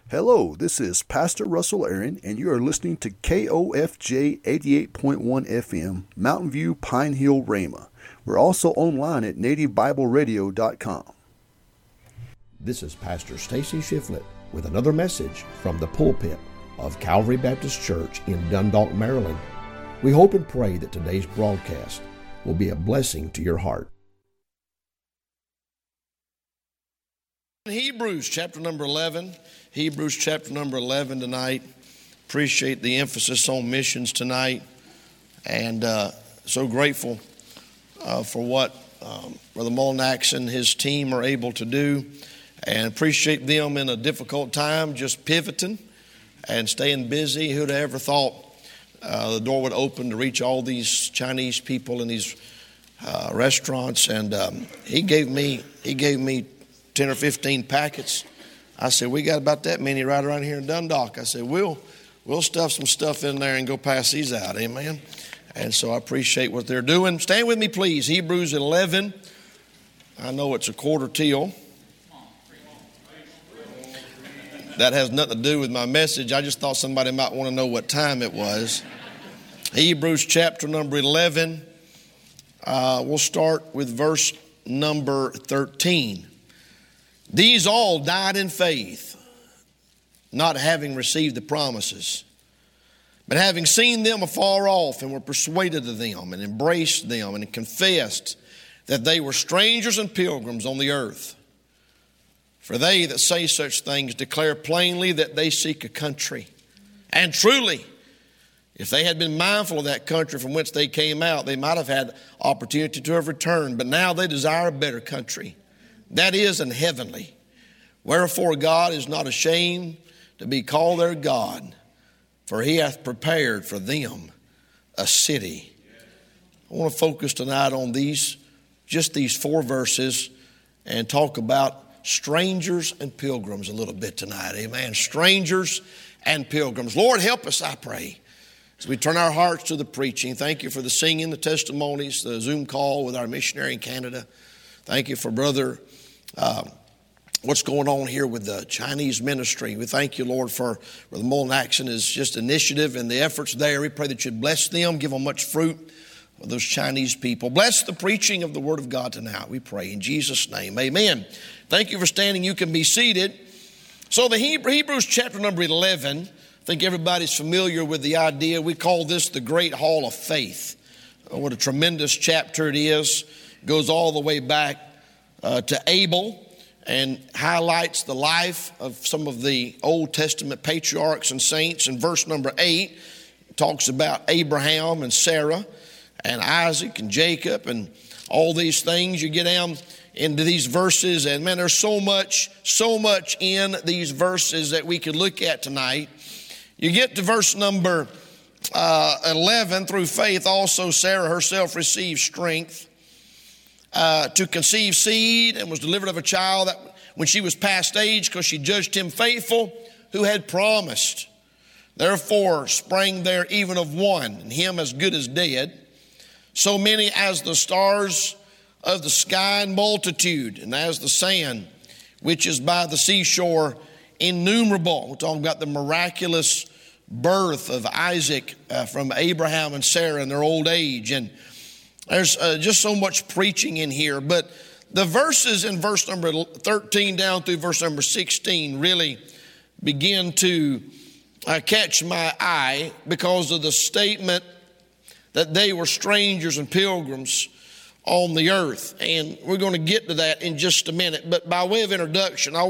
Hello, this is Pastor Russell Aaron, and you are listening to KOFJ 88.1 FM, Mountain View, Pine Hill, Rhema. We're also online at nativebibleradio.com. This is Pastor Stacy Shiflett with another message from the pulpit of Calvary Baptist Church in Dundalk, Maryland. We hope and pray that today's broadcast will be a blessing to your heart. Hebrews chapter number 11. Hebrews chapter number 11 tonight. Appreciate the emphasis on missions tonight. And so grateful for what Brother Molnax and his team are able to do. And appreciate them in a difficult time just pivoting and staying busy. Who'd have ever thought the door would open to reach all these Chinese people in these restaurants. And he gave me 10 or 15 packets. I said, we got about that many right around here in Dundalk. I said, we'll stuff some stuff in there and go pass these out. Amen. And so I appreciate what they're doing. Stand with me, please. Hebrews 11. I know it's a quarter till. That has nothing to do with my message. I just thought somebody might want to know what time it was. Hebrews chapter number 11. We'll start with verse number 13. These all died in faith, not having received the promises, but having seen them afar off, and were persuaded of them, and embraced them, and confessed that they were strangers and pilgrims on the earth. For they that say such things declare plainly that they seek a country. And truly, if they had been mindful of that country from whence they came out, they might have had opportunity to have returned. But now they desire a better country, that is, an heavenly. Wherefore God is not ashamed to be called their God, for he hath prepared for them a city. I want to focus tonight on these 4 verses, and talk about strangers and pilgrims a little bit tonight. Amen. Strangers and pilgrims. Lord, help us, I pray, as we turn our hearts to the preaching. Thank you for the singing, the testimonies, the Zoom call with our missionary in Canada. Thank you for Brother what's going on here with the Chinese ministry. We thank you, Lord, for Brother Molnax and his just initiative and the efforts there. We pray that you'd bless them, give them much fruit for those Chinese people. Bless the preaching of the Word of God tonight, we pray in Jesus' name. Amen. Thank you for standing. You can be seated. So the Hebrews chapter number 11, I think everybody's familiar with the idea. We call this the Great Hall of Faith. What a tremendous chapter it is. It goes all the way back to Abel, and highlights the life of some of the Old Testament patriarchs and saints. In verse number 8, it talks about Abraham and Sarah and Isaac and Jacob and all these things. You get down into these verses, and man, there's so much in these verses that we could look at tonight. You get to verse number 11, through faith also Sarah herself received strength to conceive seed, and was delivered of a child that when she was past age, because she judged him faithful who had promised. Therefore sprang there even of one, and him as good as dead, so many as the stars of the sky in multitude, and as the sand which is by the seashore innumerable. We're talking about the miraculous birth of Isaac from Abraham and Sarah in their old age. And there's just so much preaching in here. But the verses in verse number 13 down through verse number 16 really begin to catch my eye, because of the statement that they were strangers and pilgrims on the earth. And we're going to get to that in just a minute. But by way of introduction, I